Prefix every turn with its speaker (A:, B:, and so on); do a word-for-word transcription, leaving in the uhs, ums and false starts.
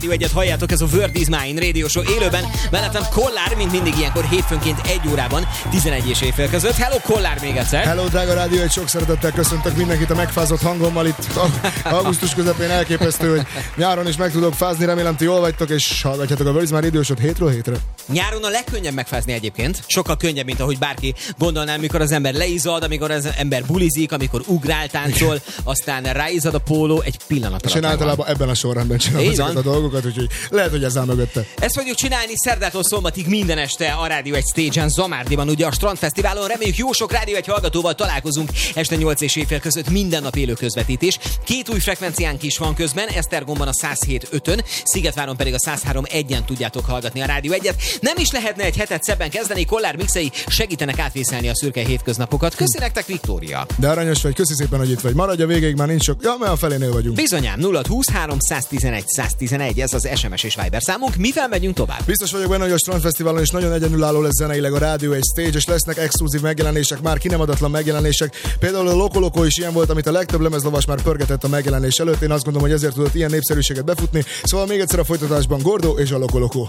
A: Rádió egyet halljátok, ez a Word is Mine Radio Show élőben. Mellettem Kollár, mint mindig ilyenkor hétfőnként egy órában, tizenegy és éjfél között. Hello Kollár még egyszer!
B: Hello drága Rádió egy, sok szeretettel köszöntök mindenkit a megfázott hangommal itt augusztus közepén. Elképesztő, hogy nyáron is meg tudok fázni, remélem ti jól vagytok, és hallgatjátok a Word is Mine Radio Show-t hétről hétre.
A: Nyáron a legkönnyebb megfázni egyébként, sokkal könnyebb, mint ahogy bárki gondolná, amikor az ember leizzad, amikor az ember bulizik, amikor ugrál, táncol, aztán ráizzad a póló, egy pillanat alatt.
B: És én általában ebben a sorrendben csinálom ezeket a dolgokat, úgyhogy lehet, hogy ez áll mögötte.
A: Ezt fogjuk csinálni szerdától szombatig minden este a Rádió egy stage-en, Zamárdiban, ugye a Strandfesztiválon. Reméljük jó sok Rádió egy hallgatóval találkozunk este nyolc és éjfél között, minden nap élő közvetítés. Két új frekvenciánk is van közben, Esztergomban a száz hét ötön, Szigetváron pedig a száz három egyen tudjátok hallgatni a Rádió egyet. Nem is lehetne egy hetet szebben kezdeni, Kollár mixei segítenek átvészelni a szürke hétköznapokat. Köszi nektek, Viktória!
B: De aranyos vagy, köszi szépen, hogy itt vagy. Maradj a végéig, már nincs sok. Ja, mert a felénél vagyunk.
A: Bizonyám, nulla húsz három tizenegy száz tizenegy, ez az es em es és Viber számunk. Mivel megyünk tovább?
B: Biztos vagyok benne, hogy a Strandfesztiválon is nagyon egyedülálló lesz zeneileg a Rádió egy stage, és lesznek exkluzív megjelenések, már ki nem adatlan megjelenések. Például a Loco Loco is ilyen volt, amit a legtöbb lemezlovas már pörgetett a megjelenés előtt. Én azt gondolom, hogy ezért tudott ilyen népszerűséget befutni. Szóval még egyszer a folytatásban Gordo és a Loco Loco.